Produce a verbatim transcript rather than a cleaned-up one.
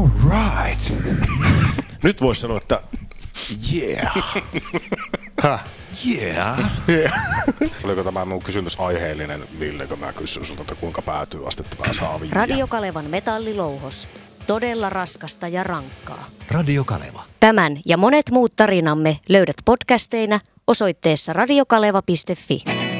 All right. Nyt voisi sanoa, että yeah. Häh? Yeah. yeah. Oliko tämä mun kysymys aiheellinen, Ville, kun mä kysyn sulta, että kuinka päätyy astetta saa viiä? Radio Kalevan metallilouhos. Todella raskasta ja rankkaa. Radio Kaleva. Tämän ja monet muut tarinamme löydät podcasteina osoitteessa radiokaleva piste fi.